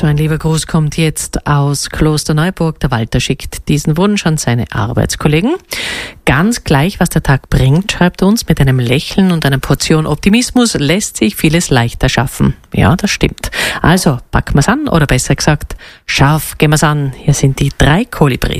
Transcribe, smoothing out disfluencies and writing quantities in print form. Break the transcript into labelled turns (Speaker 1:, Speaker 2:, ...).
Speaker 1: So ein lieber Gruß kommt jetzt aus Klosterneuburg. Der Walter schickt diesen Wunsch an seine Arbeitskollegen. Ganz gleich, was der Tag bringt, schreibt er uns, mit einem Lächeln und einer Portion Optimismus lässt sich vieles leichter schaffen. Ja, das stimmt. Also, packen wir's an, oder besser gesagt, scharf gehen wir's an. Hier sind die 3 Kolibris.